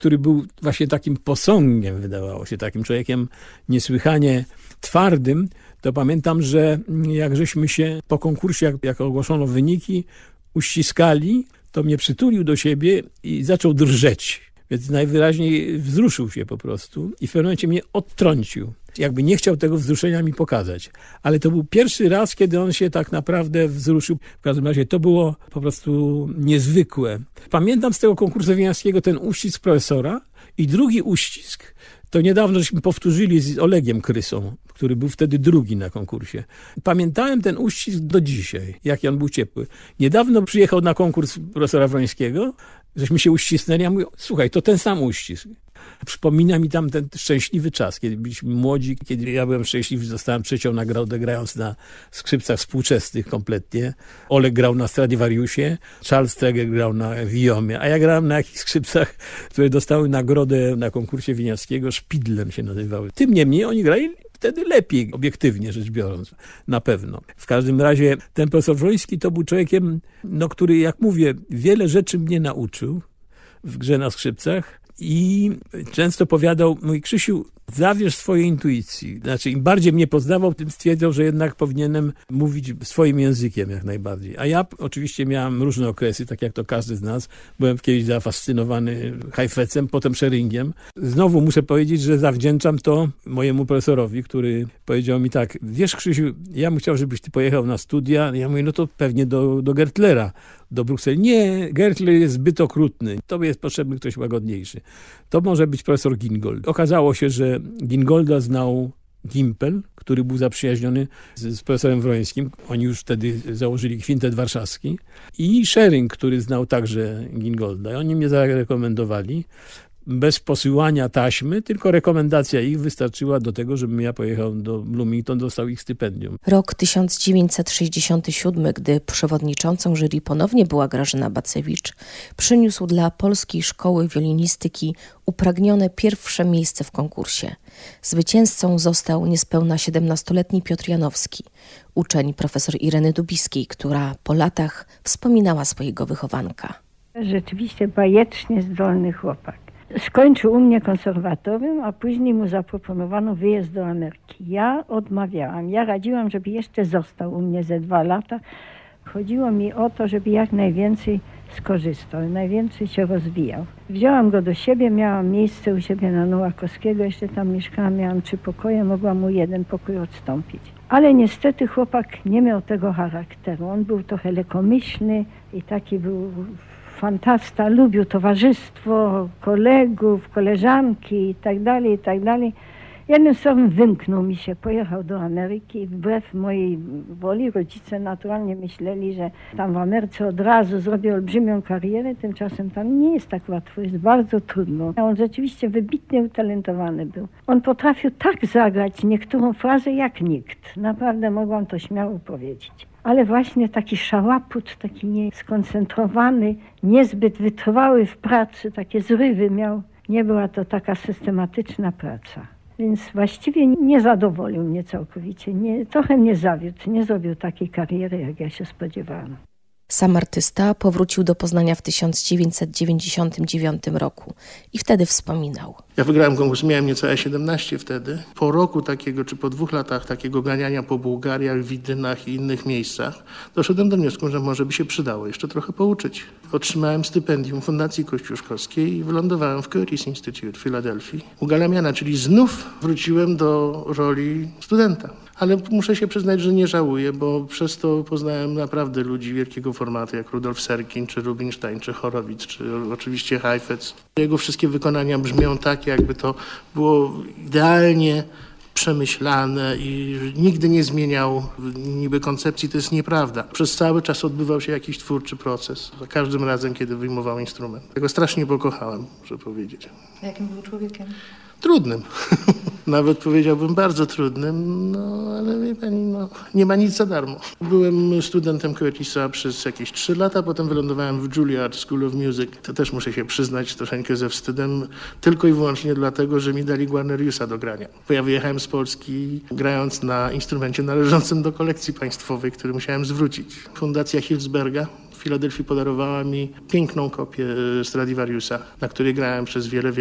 który był właśnie takim posągiem, wydawało się, takim człowiekiem niesłychanie twardym, to pamiętam, że jak żeśmy się po konkursie, jak ogłoszono wyniki, uściskali, to mnie przytulił do siebie i zaczął drżeć. Więc najwyraźniej wzruszył się po prostu i w pewnym momencie mnie odtrącił. Jakby nie chciał tego wzruszenia mi pokazać. Ale to był pierwszy raz, kiedy on się tak naprawdę wzruszył. W każdym razie to było po prostu niezwykłe. Pamiętam z tego konkursu winiarskiego ten uścisk profesora i drugi uścisk. To niedawno żeśmy powtórzyli z Olegiem Krysą, który był wtedy drugi na konkursie. Pamiętałem ten uścisk do dzisiaj, jaki on był ciepły. Niedawno przyjechał na konkurs profesora Wrońskiego, żeśmy się uścisnęli, a mówię, słuchaj, to ten sam uścisk. Przypomina mi tam ten szczęśliwy czas, kiedy byliśmy młodzi, kiedy ja byłem szczęśliwy, że dostałem trzecią nagrodę grając na skrzypcach współczesnych kompletnie. Oleg grał na Stradivariusie, Charles Treger grał na Guillaume, a ja grałem na jakichś skrzypcach, które dostały nagrodę na konkursie winiarskiego, Szpidlem się nazywały. Tym niemniej oni grali wtedy lepiej, obiektywnie rzecz biorąc, na pewno. W każdym razie ten profesor Wroński to był człowiekiem, który, jak mówię, wiele rzeczy mnie nauczył w grze na skrzypcach i często powiadał, mój Krzysiu, zawierz swojej intuicji. Znaczy, im bardziej mnie poznawał, tym stwierdzał, że jednak powinienem mówić swoim językiem jak najbardziej. A ja oczywiście miałem różne okresy, tak jak to każdy z nas. Byłem kiedyś zafascynowany Heifetzem, potem Scheringiem. Znowu muszę powiedzieć, że zawdzięczam to mojemu profesorowi, który powiedział mi tak, wiesz Krzysiu, ja bym chciał, żebyś ty pojechał na studia. Ja mówię, no to pewnie do Gertlera, do Brukseli. Nie, Gertler jest zbyt okrutny. Tobie jest potrzebny ktoś łagodniejszy. To może być profesor Gingold. Okazało się, że Gingolda znał Gimpel, który był zaprzyjaźniony z profesorem Wrońskim. Oni już wtedy założyli kwintet warszawski. I Schering, który znał także Gingolda. Oni mnie zarekomendowali. Bez posyłania taśmy, tylko rekomendacja ich wystarczyła do tego, żebym ja pojechał do Bloomington, dostał ich stypendium. Rok 1967, gdy przewodniczącą jury ponownie była Grażyna Bacewicz, przyniósł dla Polskiej Szkoły Wiolinistyki upragnione pierwsze miejsce w konkursie. Zwycięzcą został niespełna 17-letni Piotr Janowski, uczeń profesor Ireny Dubiskiej, która po latach wspominała swojego wychowanka. Rzeczywiście bajecznie zdolny chłopak. Skończył u mnie konserwatorium, a później mu zaproponowano wyjazd do Ameryki. Ja odmawiałam. Ja radziłam, żeby jeszcze został u mnie ze 2 lata. Chodziło mi o to, żeby jak najwięcej skorzystał, najwięcej się rozwijał. Wzięłam go do siebie, miałam miejsce u siebie na Nołakowskiego, jeszcze tam mieszkałam, miałam 3 pokoje, mogłam mu 1 pokój odstąpić. Ale niestety chłopak nie miał tego charakteru. On był trochę lekomyślny i taki był fantasta, lubił towarzystwo, kolegów, koleżanki i tak dalej, i tak dalej. Jednym słowem wymknął mi się, pojechał do Ameryki. Wbrew mojej woli rodzice naturalnie myśleli, że tam w Ameryce od razu zrobię olbrzymią karierę, tymczasem tam nie jest tak łatwo, jest bardzo trudno. On rzeczywiście wybitnie utalentowany był. On potrafił tak zagrać niektórą frazę jak nikt. Naprawdę mogłam to śmiało powiedzieć. Ale właśnie taki szałaput, taki nieskoncentrowany, niezbyt wytrwały w pracy, takie zrywy miał. Nie była to taka systematyczna praca. Więc właściwie nie zadowolił mnie całkowicie, trochę mnie zawiódł, nie zrobił takiej kariery, jak ja się spodziewałam. Sam artysta powrócił do Poznania w 1999 roku i wtedy wspominał. Ja wygrałem konkurs, miałem niecałe 17 wtedy. Po roku takiego, czy po 2 latach takiego ganiania po Bułgariach, Widynach i innych miejscach, doszedłem do wniosku, że może by się przydało jeszcze trochę pouczyć. Otrzymałem stypendium Fundacji Kościuszkowskiej i wylądowałem w Curtis Institute w Filadelfii. U Galamiana, czyli znów wróciłem do roli studenta. Ale muszę się przyznać, że nie żałuję, bo przez to poznałem naprawdę ludzi wielkiego formatu, jak Rudolf Serkin, czy Rubinstein, czy Horowitz, czy oczywiście Heifetz. Jego wszystkie wykonania brzmią tak, jakby to było idealnie przemyślane i nigdy nie zmieniał niby koncepcji, to jest nieprawda. Przez cały czas odbywał się jakiś twórczy proces, za każdym razem, kiedy wyjmował instrument. Ja go strasznie pokochałem, muszę powiedzieć. A jakim był człowiekiem? Trudnym. Nawet powiedziałbym bardzo trudnym, ale wie pani, nie ma nic za darmo. Byłem studentem Curtisa przez jakieś 3 lata, potem wylądowałem w Juilliard School of Music. To też muszę się przyznać troszeczkę ze wstydem, tylko i wyłącznie dlatego, że mi dali Guarneriusa do grania. Bo ja wyjechałem z Polski grając na instrumencie należącym do kolekcji państwowej, który musiałem zwrócić. Fundacja Hilsberga w Filadelfii podarowała mi piękną kopię Stradivariusa, na której grałem przez wiele